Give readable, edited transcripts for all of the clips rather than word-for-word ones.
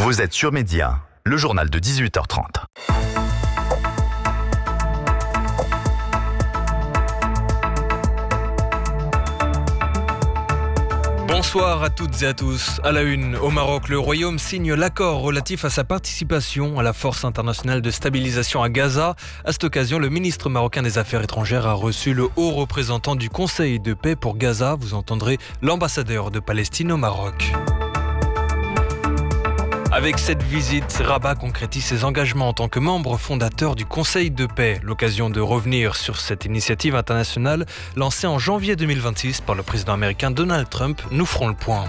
Vous êtes sur Média, le journal de 18h30. Bonsoir à toutes et à tous. À la une, au Maroc, le Royaume signe l'accord relatif à sa participation à la Force internationale de stabilisation à Gaza. À cette occasion, le ministre marocain des Affaires étrangères a reçu le haut représentant du Conseil de paix pour Gaza. Vous entendrez l'ambassadeur de Palestine au Maroc. Avec cette visite, Rabat concrétise ses engagements en tant que membre fondateur du Conseil de paix. L'occasion de revenir sur cette initiative internationale lancée en janvier 2026 par le président américain Donald Trump. Nous ferons le point.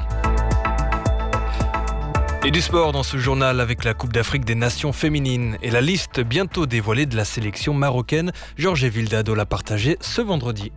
Et du sport dans ce journal avec la Coupe d'Afrique des Nations féminines et la liste bientôt dévoilée de la sélection marocaine. Georges Vildado l'a partagée ce vendredi.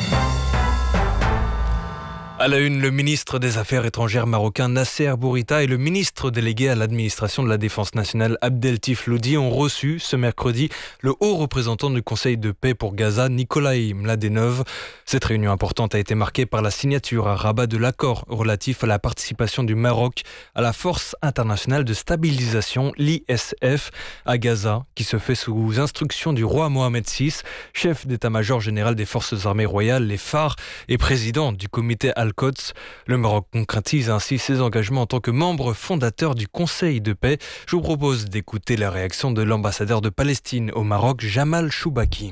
À la une, le ministre des Affaires étrangères marocain Nasser Bourita et le ministre délégué à l'administration de la Défense nationale Abdeltif Loudi ont reçu ce mercredi le haut représentant du Conseil de paix pour Gaza, Nicolaï Mladenov. Cette réunion importante a été marquée par la signature à Rabat de l'accord relatif à la participation du Maroc à la Force internationale de stabilisation, l'ISF, à Gaza, qui se fait sous instruction du roi Mohamed VI, chef d'état-major général des forces armées royales, les phares, et président du comité Al-Quds. Le Maroc concrétise ainsi ses engagements en tant que membre fondateur du Conseil de paix. Je vous propose d'écouter la réaction de l'ambassadeur de Palestine au Maroc, Jamal Choubaki.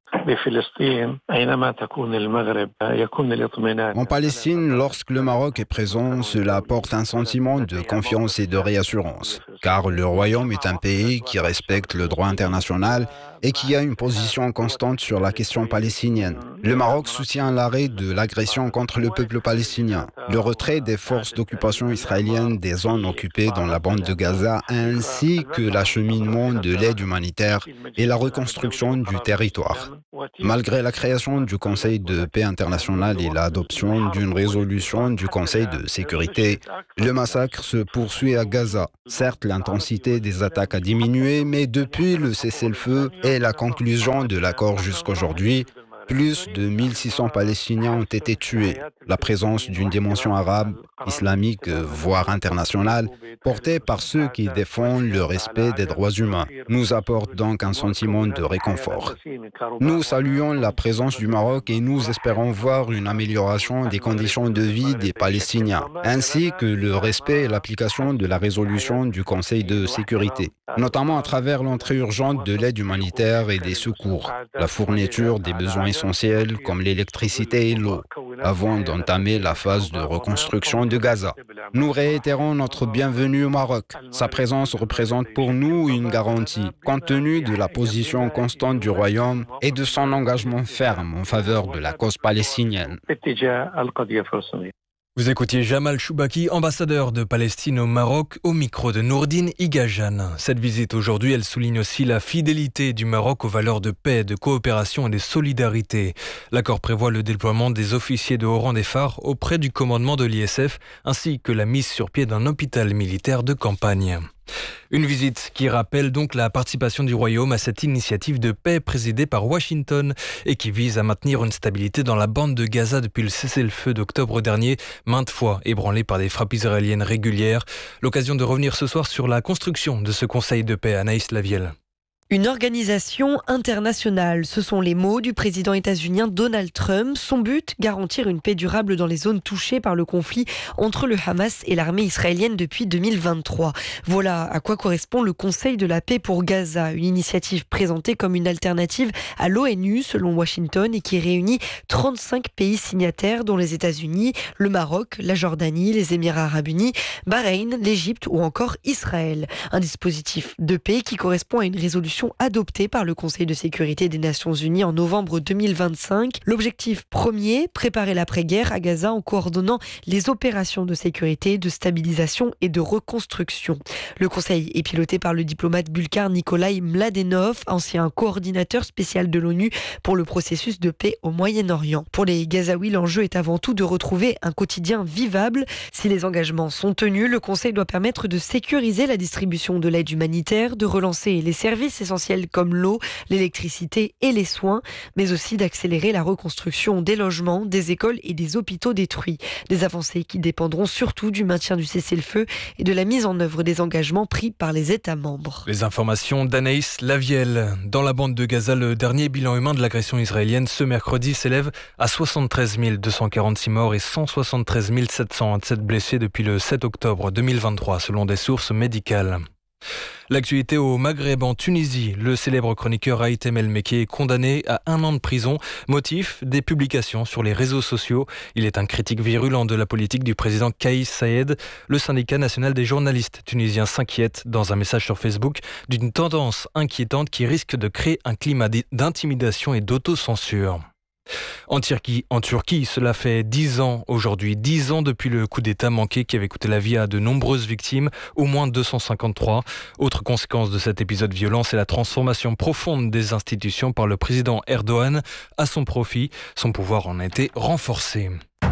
En Palestine, lorsque le Maroc est présent, cela apporte un sentiment de confiance et de réassurance, car le Royaume est un pays qui respecte le droit international et qui a une position constante sur la question palestinienne. Le Maroc soutient l'arrêt de l'agression contre le peuple palestinien, le retrait des forces d'occupation israéliennes des zones occupées dans la bande de Gaza, ainsi que l'acheminement de l'aide humanitaire et la reconstruction du territoire. Malgré la création du Conseil de paix international et l'adoption d'une résolution du Conseil de sécurité, le massacre se poursuit à Gaza. Certes, l'intensité des attaques a diminué, mais depuis le cessez-le-feu et la conclusion de l'accord jusqu'aujourd'hui, plus de 1600 Palestiniens ont été tués. La présence d'une dimension arabe, islamique, voire internationale, portée par ceux qui défendent le respect des droits humains, nous apporte donc un sentiment de réconfort. Nous saluons la présence du Maroc et nous espérons voir une amélioration des conditions de vie des Palestiniens, ainsi que le respect et l'application de la résolution du Conseil de sécurité, notamment à travers l'entrée urgente de l'aide humanitaire et des secours, la fourniture des besoins essentiels comme l'électricité et l'eau, avant d'entamer la phase de reconstruction de Gaza. Nous réitérons notre bienvenue au Maroc. Sa présence représente pour nous une garantie, compte tenu de la position constante du Royaume et de son engagement ferme en faveur de la cause palestinienne. Vous écoutiez Jamal Choubaki, ambassadeur de Palestine au Maroc, au micro de Nourdine Igajan. Cette visite aujourd'hui, elle souligne aussi la fidélité du Maroc aux valeurs de paix, de coopération et de solidarité. L'accord prévoit le déploiement des officiers de haut rang des phares auprès du commandement de l'ISF, ainsi que la mise sur pied d'un hôpital militaire de campagne. Une visite qui rappelle donc la participation du Royaume à cette initiative de paix présidée par Washington et qui vise à maintenir une stabilité dans la bande de Gaza depuis le cessez-le-feu d'octobre dernier, maintes fois ébranlée par des frappes israéliennes régulières. L'occasion de revenir ce soir sur la construction de ce Conseil de paix, Anaïs Lavielle. Une organisation internationale, ce sont les mots du président états-unien Donald Trump. Son but, garantir une paix durable dans les zones touchées par le conflit entre le Hamas et l'armée israélienne depuis 2023. Voilà à quoi correspond le Conseil de la paix pour Gaza, une initiative présentée comme une alternative à l'ONU selon Washington et qui réunit 35 pays signataires dont les États-Unis, le Maroc, la Jordanie, les Émirats arabes unis, Bahreïn, l'Égypte ou encore Israël. Un dispositif de paix qui correspond à une résolution adoptée par le Conseil de sécurité des Nations Unies en novembre 2025. L'objectif premier, préparer l'après-guerre à Gaza en coordonnant les opérations de sécurité, de stabilisation et de reconstruction. Le Conseil est piloté par le diplomate bulgare Nicolaï Mladenov, ancien coordinateur spécial de l'ONU pour le processus de paix au Moyen-Orient. Pour les Gazaouis, l'enjeu est avant tout de retrouver un quotidien vivable. Si les engagements sont tenus, le Conseil doit permettre de sécuriser la distribution de l'aide humanitaire, de relancer les services essentiels comme l'eau, l'électricité et les soins, mais aussi d'accélérer la reconstruction des logements, des écoles et des hôpitaux détruits. Des avancées qui dépendront surtout du maintien du cessez-le-feu et de la mise en œuvre des engagements pris par les États membres. Les informations d'Anaïs Lavielle. Dans la bande de Gaza, le dernier bilan humain de l'agression israélienne ce mercredi s'élève à 73 246 morts et 173 727 blessés depuis le 7 octobre 2023, selon des sources médicales. L'actualité au Maghreb, en Tunisie, le célèbre chroniqueur Haïtem El Mekki est condamné à 1 an de prison, motif des publications sur les réseaux sociaux. Il est un critique virulent de la politique du président Kais Saied. Le syndicat national des journalistes tunisiens s'inquiète dans un message sur Facebook d'une tendance inquiétante qui risque de créer un climat d'intimidation et d'autocensure. En Turquie, cela fait 10 ans aujourd'hui, 10 ans depuis le coup d'État manqué qui avait coûté la vie à de nombreuses victimes, au moins 253. Autre conséquence de cet épisode violent, c'est la transformation profonde des institutions par le président Erdogan à son profit. Son pouvoir en a été renforcé.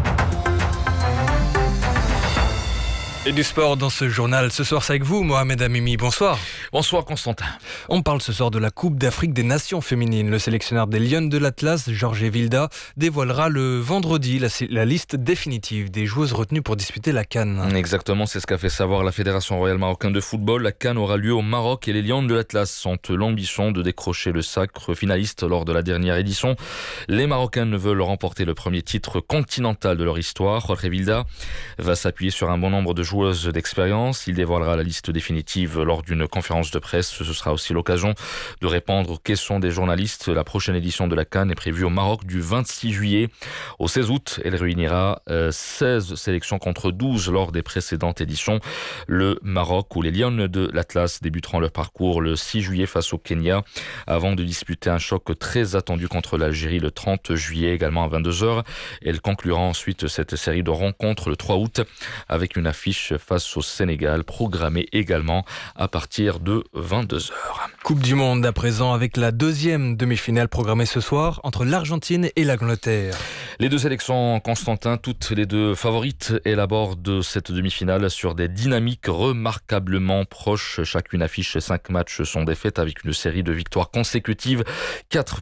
Et du sport dans ce journal. Ce soir, c'est avec vous, Mohamed Amimi. Bonsoir. Bonsoir, Constantin. On parle ce soir de la Coupe d'Afrique des Nations féminines. Le sélectionneur des Lions de l'Atlas, Jorge Vilda, dévoilera le vendredi la liste définitive des joueuses retenues pour disputer la CAN. Exactement, c'est ce qu'a fait savoir la Fédération royale marocaine de football. La CAN aura lieu au Maroc et les Lions de l'Atlas ont l'ambition de décrocher le sacre finaliste lors de la dernière édition. Les Marocaines veulent remporter le premier titre continental de leur histoire. Jorge Vilda va s'appuyer sur un bon nombre de joueuses d'expérience. Il dévoilera la liste définitive lors d'une conférence de presse. Ce sera aussi l'occasion de répondre aux questions des journalistes. La prochaine édition de la CAN est prévue au Maroc du 26 juillet au 16 août. Elle réunira 16 sélections contre 12 lors des précédentes éditions. Le Maroc, où les Lions de l'Atlas débuteront leur parcours le 6 juillet face au Kenya avant de disputer un choc très attendu contre l'Algérie le 30 juillet également à 22h. Elle conclura ensuite cette série de rencontres le 3 août avec une affiche face au Sénégal, programmée également à partir de 22h. Coupe du Monde à présent avec la deuxième demi-finale programmée ce soir entre l'Argentine et l'Angleterre. Les deux sélections, Constantin, toutes les deux favorites, élaborent cette demi-finale sur des dynamiques remarquablement proches. Chacune affiche 5 matchs sans défaite avec une série de victoires consécutives. 4